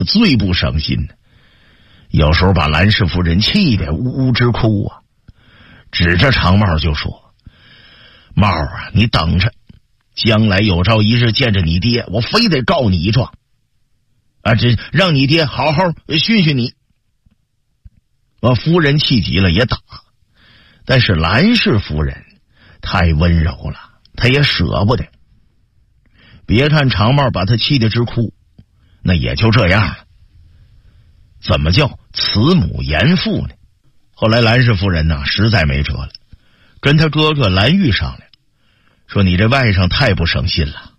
最不省心的，有时候把兰氏夫人气得呜呜直哭啊，指着长帽就说：“帽啊，你等着，将来有朝一日见着你爹，我非得告你一状啊！这让你爹好好训训你。”夫人气急了也打，但是兰氏夫人太温柔了，她也舍不得。别看长帽把她气得直哭，那也就这样了。怎么叫慈母严父呢？后来兰氏夫人呢，实在没辙了，跟他哥哥兰玉商量，说：“你这外甥太不省心了，